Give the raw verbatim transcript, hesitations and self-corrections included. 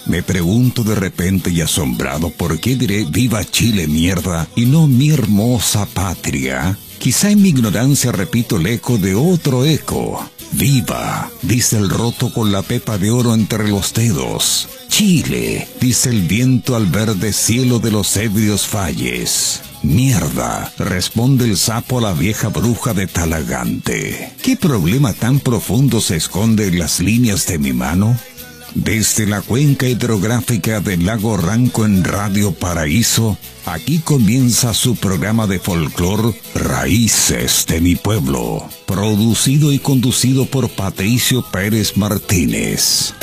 Me pregunto de repente y asombrado por qué diré viva Chile mierda y no mi hermosa patria. Quizá en mi ignorancia repito el eco de otro eco. Viva, dice el roto con la pepa de oro entre los dedos. Chile, dice el viento al verde cielo de los ebrios valles. Mierda, responde el sapo a la vieja bruja de Talagante. ¿Qué problema tan profundo se esconde en las líneas de mi mano? Desde la cuenca hidrográfica del lago Ranco en Radio Paraíso, aquí comienza su programa de folclor Raíces de mi Pueblo, producido y conducido por Patricio Pérez Martínez.